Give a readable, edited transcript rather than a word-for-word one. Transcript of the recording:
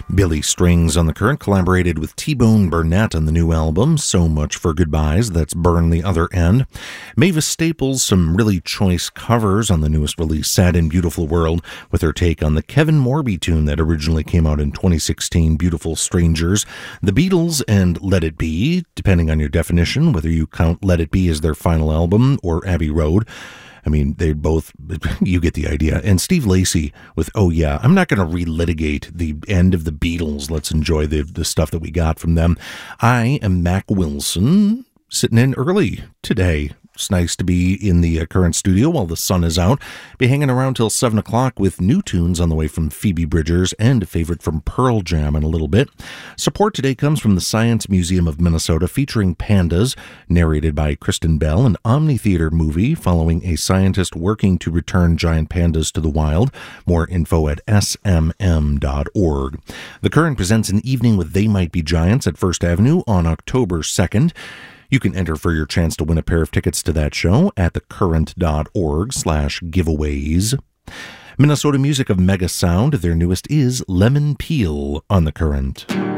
Billy Strings on the Current collaborated with T-Bone Burnett on the new album, So Much for Goodbyes, that's Burn the Other End. Mavis Staples, some really choice covers on the newest release, Sad and Beautiful World, with her take on the Kevin Morby tune that originally came out in 2016, Beautiful Strangers. The Beatles and Let It Be, depending on your definition, whether you count Let It Be as their final album or Abbey Road. I mean, they both, you get the idea. And Steve Lacy with Oh Yeah. I'm not going to relitigate the end of the Beatles. Let's enjoy the stuff that we got from them. I am Mac Wilson, sitting in early today. It's nice to be in the Current studio while the sun is out. Be hanging around till 7 o'clock with new tunes on the way from Phoebe Bridgers and a favorite from Pearl Jam in a little bit. Support today comes from the Science Museum of Minnesota, featuring pandas, narrated by Kristen Bell, an Omni Theater movie following a scientist working to return giant pandas to the wild. More info at smm.org. The Current presents an evening with They Might Be Giants at First Avenue on October 2nd. You can enter for your chance to win a pair of tickets to that show at thecurrent.org/giveaways. Minnesota music of Mega Sound. Their newest is Lemon Peel on the Current.